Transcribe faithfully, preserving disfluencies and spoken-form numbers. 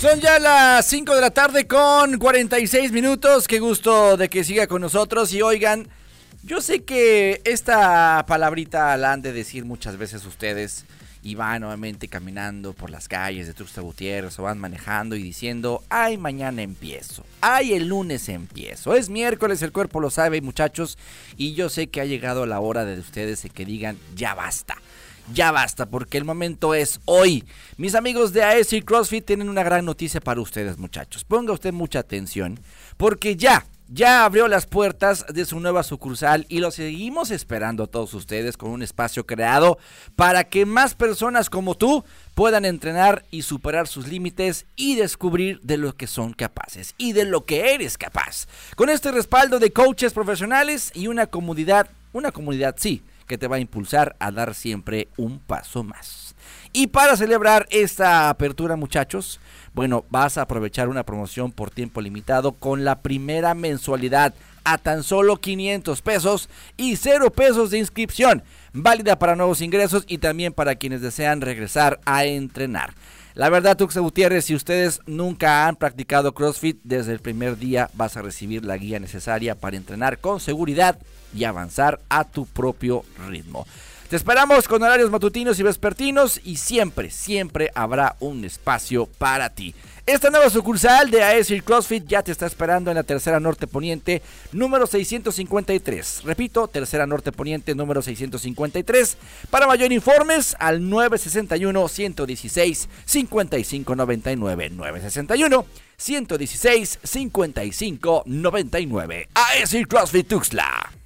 Son ya las cinco de la tarde con cuarenta y seis minutos. Qué gusto de que siga con nosotros. Y oigan, yo sé que esta palabrita la han de decir muchas veces ustedes y van nuevamente caminando por las calles de Tuxtla Gutiérrez o van manejando y diciendo: ay, mañana empiezo, ay, el lunes empiezo, es miércoles, el cuerpo lo sabe, muchachos, y yo sé que ha llegado la hora de ustedes de que digan: ya basta. Ya basta, porque el momento es hoy. Mis amigos de A E S I CrossFit tienen una gran noticia para ustedes, muchachos. Ponga usted mucha atención, porque ya, ya abrió las puertas de su nueva sucursal y lo seguimos esperando a todos ustedes con un espacio creado para que más personas como tú puedan entrenar y superar sus límites y descubrir de lo que son capaces y de lo que eres capaz. Con este respaldo de coaches profesionales y una comunidad, una comunidad sí, que te va a impulsar a dar siempre un paso más. Y para celebrar esta apertura, muchachos, bueno, vas a aprovechar una promoción por tiempo limitado con la primera mensualidad a tan solo quinientos pesos y cero pesos de inscripción, válida para nuevos ingresos y también para quienes desean regresar a entrenar. La verdad, Tuxtla Gutiérrez, si ustedes nunca han practicado CrossFit, desde el primer día vas a recibir la guía necesaria para entrenar con seguridad y avanzar a tu propio ritmo. Te esperamos con horarios matutinos y vespertinos y siempre, siempre habrá un espacio para ti. Esta nueva sucursal de A E S I CrossFit ya te está esperando en la Tercera Norte Poniente, número seiscientos cincuenta y tres. Repito, Tercera Norte Poniente, número seiscientos cincuenta y tres. Para mayor informes, al nueve sesenta y uno, ciento dieciséis, cincuenta y cinco noventa y nueve. nueve sesenta y uno, ciento dieciséis, cincuenta y cinco noventa y nueve. A E S I CrossFit Tuxtla.